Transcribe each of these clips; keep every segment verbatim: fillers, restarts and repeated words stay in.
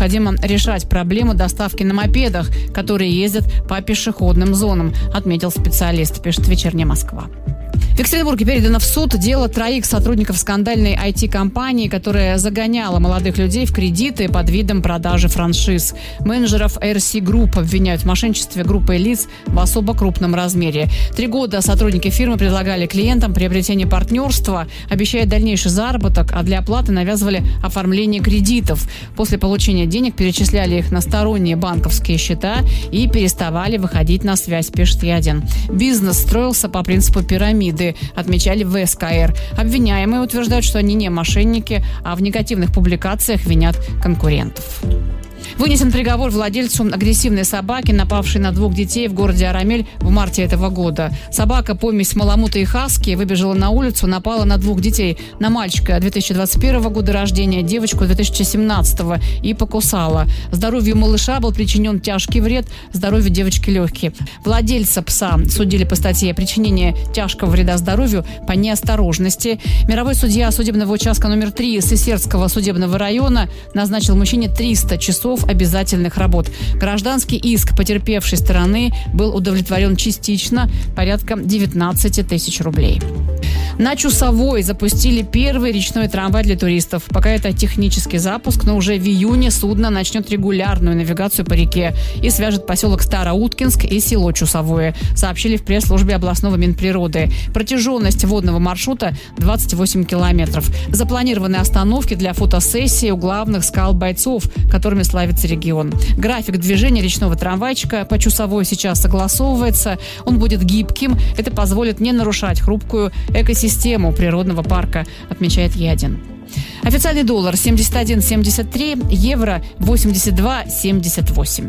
необходимо решать проблему доставки на мопедах, которые ездят по пешеходным зонам, отметил специалист, пишет «Вечерняя Москва». В Екатеринбурге передано в суд дело троих сотрудников скандальной ай ти-компании, которая загоняла молодых людей в кредиты под видом продажи франшиз. Менеджеров эр си Group обвиняют в мошенничестве группы лиц в особо крупном размере. Три года сотрудники фирмы предлагали клиентам приобретение партнерства, обещая дальнейший заработок, а для оплаты навязывали оформление кредитов. После получения денег перечисляли их на сторонние банковские счета и переставали выходить на связь, пишет Ядин. Бизнес строился по принципу пирамиды, отмечали в эс ка эр. Обвиняемые утверждают, что они не мошенники, а в негативных публикациях винят конкурентов. Вынесен приговор владельцу агрессивной собаки, напавшей на двух детей в городе Арамель в марте этого года. Собака, помесь маламута и хаски, выбежала на улицу, напала на двух детей. На мальчика две тысячи двадцать первого года рождения, девочку две тысячи семнадцатого, и покусала. Здоровью малыша был причинен тяжкий вред, здоровью девочки легкий. Владельца пса судили по статье «Причинение тяжкого вреда здоровью по неосторожности». Мировой судья судебного участка номер три Сысердского судебного района назначил мужчине триста часов обязательных работ. Гражданский иск потерпевшей стороны был удовлетворен частично, порядка девятнадцать тысяч рублей. На Чусовой запустили первый речной трамвай для туристов. Пока это технический запуск, но уже в июне судно начнет регулярную навигацию по реке и свяжет поселок Староуткинск и село Чусовое, сообщили в пресс-службе областного Минприроды. Протяженность водного маршрута двадцать восемь километров. Запланированы остановки для фотосессии у главных скал бойцов, которыми славится регион. График движения речного трамвайчика по Чусовой сейчас согласовывается. Он будет гибким. Это позволит не нарушать хрупкую экосистему природного парка, отмечает Ядин. Официальный доллар семьдесят один семьдесят три, евро восемьдесят два семьдесят восемь.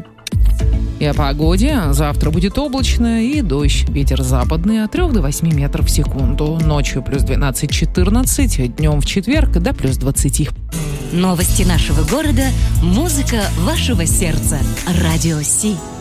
И о погоде. Завтра будет облачно и дождь. Ветер западный от трёх до восьми метров в секунду. Ночью плюс двенадцать-четырнадцать, днем в четверг до плюс двадцати. Новости нашего города, музыка вашего сердца. Радио Си.